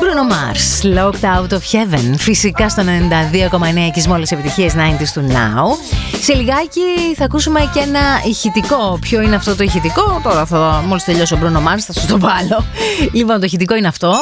Bruno Mars, Locked Out of Heaven. Φυσικά στο 92,9 και όλες τις επιτυχίες 90s του Now. Σε λιγάκι θα ακούσουμε και ένα ηχητικό. Ποιο είναι αυτό το ηχητικό? Τώρα μόλις τελειώσει ο Bruno Mars θα σου το βάλω. Λοιπόν, το ηχητικό είναι αυτό.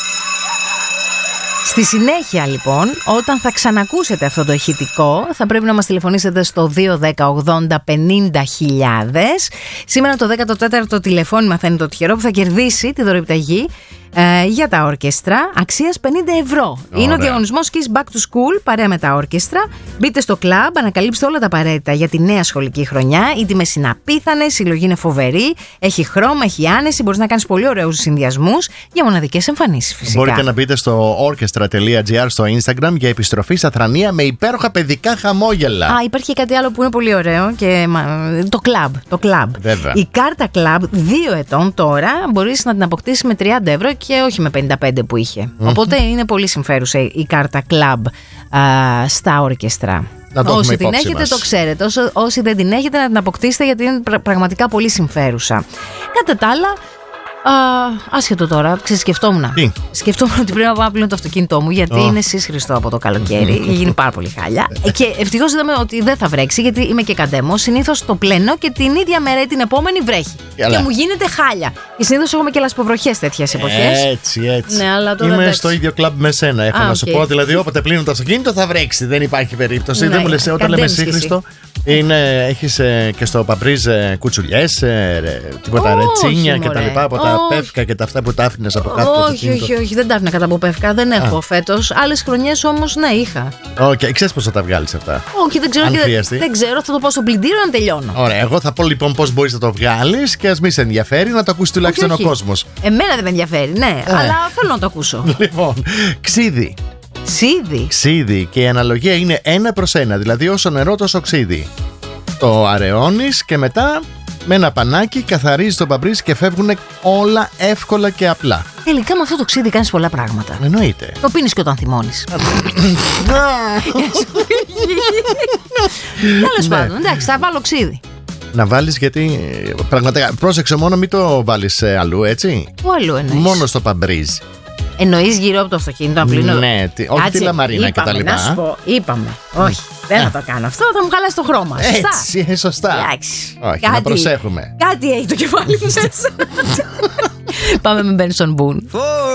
Στη συνέχεια λοιπόν, όταν θα ξανακούσετε αυτό το ηχητικό, θα πρέπει να μας τηλεφωνήσετε στο 210 80 50 χιλιάδες. Σήμερα το 14ο τηλεφώνημα θα είναι το τυχερό που θα κερδίσει τη δωρεοπιταγή για τα όρκεστρα αξίας 50 ευρώ. Ωραία. Είναι ο διαγωνισμός Kiss Back to School παρέα με τα όρκεστρα. Μπείτε στο κλαμπ, ανακαλύψτε όλα τα απαραίτητα για τη νέα σχολική χρονιά. Οι τιμές είναι απίθανες, η συλλογή είναι φοβερή, έχει χρώμα, έχει άνεση, μπορείς να κάνεις πολύ ωραίους συνδυασμούς για μοναδικές εμφανίσεις φυσικά. Μπορείτε να μπείτε στο orchestra.gr στο Instagram για επιστροφή στα Θρανία με υπέροχα παιδικά χαμόγελα. Υπάρχει κάτι άλλο που είναι πολύ ωραίο και το κλαμπ. Η κάρτα κλαμπ 2 ετών τώρα μπορείς να την αποκτήσεις με 30 ευρώ και όχι με 55 που είχε. Οπότε είναι πολύ συμφέρουσα η κάρτα κλαμπ στα όρκεστρα. Όσοι την έχετε μας. Το ξέρετε. Όσοι δεν την έχετε να την αποκτήσετε γιατί είναι πραγματικά πολύ συμφέρουσα. Κατά τα άλλα, άσχετο τώρα, σκεφτόμουν. Σκεφτόμουν ότι πρέπει να πάω πλέον το αυτοκίνητό μου γιατί είναι σύσχριστο από το καλοκαίρι. Γίνει πάρα πολύ χάλια. Και ευτυχώς είδαμε ότι δεν θα βρέξει γιατί είμαι και καντέμο. Συνήθως το πλένω και την ίδια μέρα ή την επόμενη βρέχει. Και μου γίνεται χάλια. Και συνήθως έχουμε και λασποβροχές τέτοιες εποχές. Έτσι. Ναι, αλλά τώρα είμαι στο ίδιο κλαμπ με σένα. Έχω να σου πω. Δηλαδή, όποτε πλύνω το αυτοκίνητο θα βρέξει. Δεν υπάρχει περίπτωση. Δεν μου λες όταν λέμε σύσχριστο. Έχεις και στο Παμπρίζ κουτσουλιές, τίποτα ρετσίνια κτλ. Από τα πεύκα και τα αυτά που τα άφηνες από κάτω. Όχι, δεν τα άφηνα κατά από πεύκα. Δεν έχω φέτος. Άλλες χρονιές όμως ναι, είχα. Ξέρεις πώς θα τα βγάλεις αυτά? Όχι, δεν ξέρω. Δεν ξέρω, θα το πω στο πλυντήριο να τελειώνω. Ωραία, εγώ θα πω λοιπόν πώς μπορείς να το βγάλεις και ας μη σε ενδιαφέρει να το ακούσει τουλάχιστον ο κόσμος. Εμένα δεν με ενδιαφέρει, ναι, αλλά θέλω να το ακούσω. Λοιπόν, ξύδι. Ξύδι και η αναλογία είναι 1:1, δηλαδή όσο νερό τόσο ξύδι. Το αραιώνεις και μετά με ένα πανάκι καθαρίζεις το παμπρίζ και φεύγουν όλα εύκολα και απλά. Τελικά με αυτό το ξύδι κάνεις πολλά πράγματα. Εννοείται. Το πίνεις και όταν θυμώνεις. Τέλος πάντων, εντάξει, θα βάλω ξύδι. Να βάλεις γιατί πραγματικά πρόσεξε μόνο μην το βάλεις αλλού, έτσι. Πού αλλού εννοείς? Μόνο στο παμπρίζ. Εννοείς γύρω από το αυτοκίνητο να πλύνω? Ναι, όχι τη λαμαρίνα και τα λοιπά. Να σου πω, είπαμε. Όχι, δεν θα το κάνω αυτό, θα μου χαλάσει το χρώμα. Έτσι, σωστά. Όχι, να προσέχουμε. Κάτι έχει το κεφάλι μου. Πάμε με Benson Boone.